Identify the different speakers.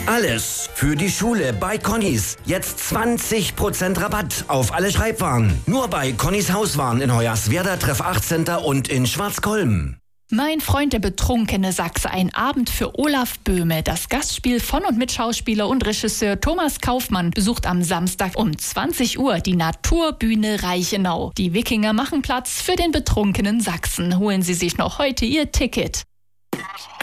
Speaker 1: Alles für die Schule bei Connys. Jetzt 20% Rabatt auf alle Schreibwaren. Nur bei Connys Hauswaren in Hoyerswerda, Treff 8 Center und in Schwarzkolm.
Speaker 2: Mein Freund der betrunkene Sachse, ein Abend für Olaf Böhme. Das Gastspiel von und mit Schauspieler und Regisseur Thomas Kaufmann besucht am Samstag um 20 Uhr die Naturbühne Reichenau. Die Wikinger machen Platz für den betrunkenen Sachsen. Holen Sie sich noch heute Ihr Ticket.